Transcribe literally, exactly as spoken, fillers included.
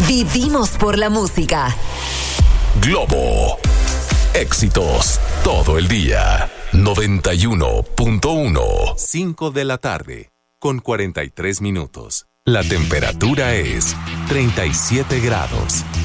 Vivimos por la música. Globo. Éxitos todo el día. noventa y uno punto uno. cinco de la tarde, con cuarenta y tres minutos. La temperatura es treinta y siete grados.